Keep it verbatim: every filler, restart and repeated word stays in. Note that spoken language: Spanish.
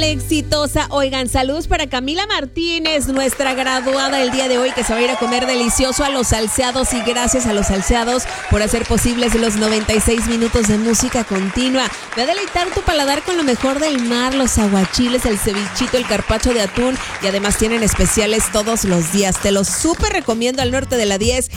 exitosa. Oigan, saludos para Camila Martínez, nuestra graduada el día de hoy, que se va a ir a comer delicioso a los salseados, y gracias a los salseados por hacer posibles los noventa y seis minutos de música continua. Ve a deleitar tu paladar con lo mejor del mar, los aguachiles, el cevichito, el carpaccio de atún, y además tienen especiales todos los días. Te los súper recomiendo al norte de la diez